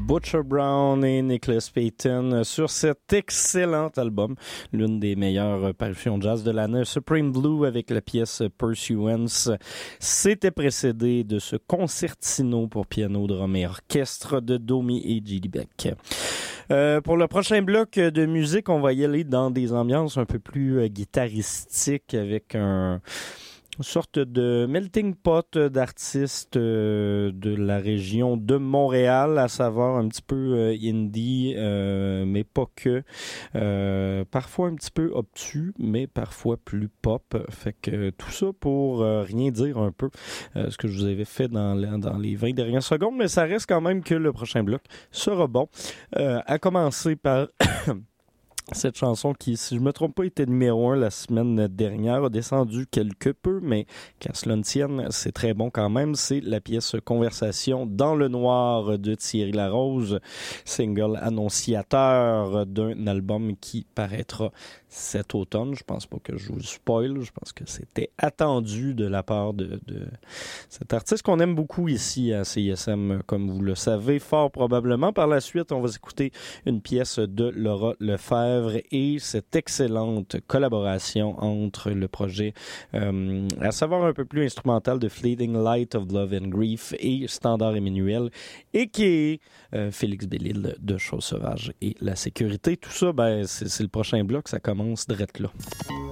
Butcher Brown et Nicholas Payton sur cet excellent album, l'une des meilleures parutions jazz de l'année, Supreme Blue avec la pièce Pursuance. C'était précédé de ce concertino pour piano, drum et orchestre de Domi et Gilly Beck. Pour le prochain bloc de musique, on va y aller dans des ambiances un peu plus guitaristiques avec une sorte de melting pot d'artistes de la région de Montréal, à savoir un petit peu indie, mais pas que. Parfois un petit peu obtus, mais parfois plus pop. Fait que tout ça pour rien dire un peu ce que je vous avais fait dans les 20 dernières secondes, mais ça reste quand même que le prochain bloc sera bon. À commencer par... Cette chanson qui, si je me trompe pas, était numéro 1 la semaine dernière, a descendu quelque peu, mais qu'à cela ne tienne, c'est très bon quand même. C'est la pièce Conversation dans le noir de Thierry Larose, single annonciateur d'un album qui paraîtra cet automne. Je pense pas que je vous spoil, je pense que c'était attendu de la part de cet artiste qu'on aime beaucoup ici à CISM, comme vous le savez fort probablement. Par la suite, on va écouter une pièce de Laura Lefebvre et cette excellente collaboration entre le projet, à savoir un peu plus instrumental de Fleeting Light of Love and Grief et Standard Emmanuel, et qui est Félix Bellil de Choses Sauvages et la Sécurité. Tout ça, c'est le prochain bloc, ça commence direct là.